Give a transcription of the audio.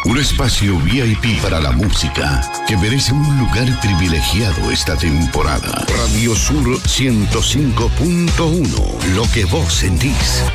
Un espacio VIP para la música que merece un lugar privilegiado esta temporada. Radio Sur 105.1. Lo que vos sentís.